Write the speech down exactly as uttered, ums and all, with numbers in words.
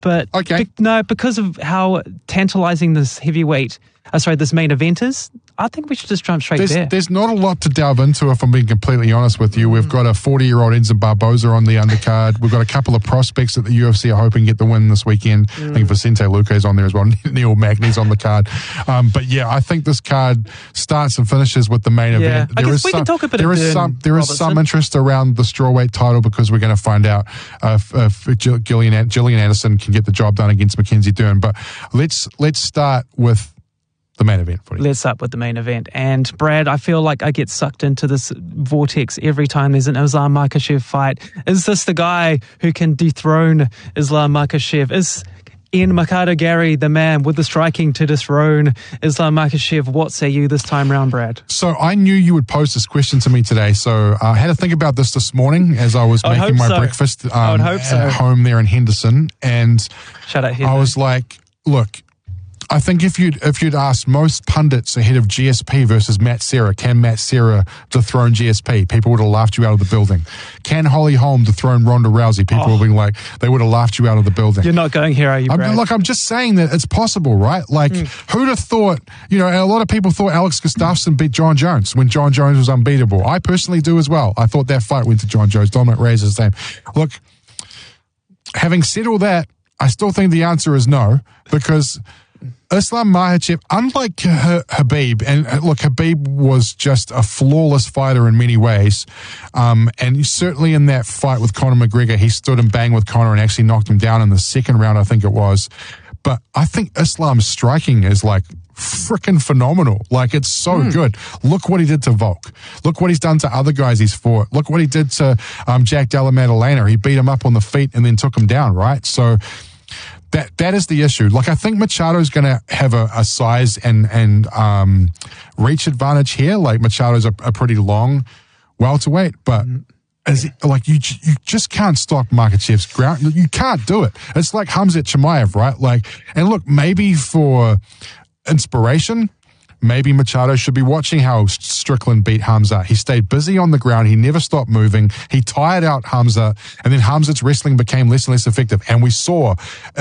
But Okay. be- no, because of how tantalizing this heavyweight, uh, sorry, this main event is, I think we should just jump straight There's, there. there's not a lot to delve into, if I'm being completely honest with you. We've got a forty-year-old Enzo Barboza on the undercard. We've got a couple of prospects that the U F C are hoping get the win this weekend. Mm. I think Vicente Luque's on there as well. Neil Magny's on the card. Um, but yeah, I think this card starts and finishes with the main Yeah. event. I There guess is we some, can talk a bit there of is Dern some There is some Robertson. interest around the strawweight title because we're going to find out uh, if, if Gillian, Gillian Anderson can get the job done against Mackenzie Dern. But let's let's start with the main event. Footy. Let's up with the main event. And Brad, I feel like I get sucked into this vortex every time there's an Islam Makhachev fight. Is this the guy who can dethrone Islam Makhachev? Is Ian Mikado Gary the man with the striking to dethrone Islam Makhachev? What say you this time round, Brad? So I knew you would pose this question to me today, so I had to think about this this morning as I was I would making hope my so. breakfast um, I would hope so. at home there in Henderson, and Shout out here. I was like, look, I think if you'd if you'd asked most pundits ahead of G S P versus Matt Serra, can Matt Serra dethrone G S P? People would have laughed you out of the building. Can Holly Holm dethrone Ronda Rousey? People Oh. would have been like, they would have laughed you out of the building. You're not going here, are you, Brad? I'm, look, I'm just saying that it's possible, right? Like, Mm. who'd have thought, you know, a lot of people thought Alex Gustafsson beat John Jones when John Jones was unbeatable. I personally do as well. I thought that fight went to John Jones. Dominic Reyes is his name. Look, having said all that, I still think the answer is no, because Islam Makhachev, unlike Ha- Habib, and uh, look, Habib was just a flawless fighter in many ways, um, and certainly in that fight with Conor McGregor, he stood and banged with Conor and actually knocked him down in the second round, I think it was. But I think Islam's striking is like freaking phenomenal. Like, it's so Mm. good. Look what he did to Volk. Look what he's done to other guys he's fought. Look what he did to um, Jack Della Maddalena. He beat him up on the feet and then took him down, right? So that that is the issue. Like, I think Machado's going to have a, a size and and um, reach advantage here. Like, Machado's a, a pretty long welterweight, but as it, like you you just can't stop Makhachev's ground. You can't do it. It's like Khamzat Chimaev, right? Like, and look, maybe for inspiration, maybe Machado should be watching how Strickland beat Khamzat. He stayed busy on the ground. He never stopped moving. He tired out Khamzat, and then Khamzat's wrestling became less and less effective. And we saw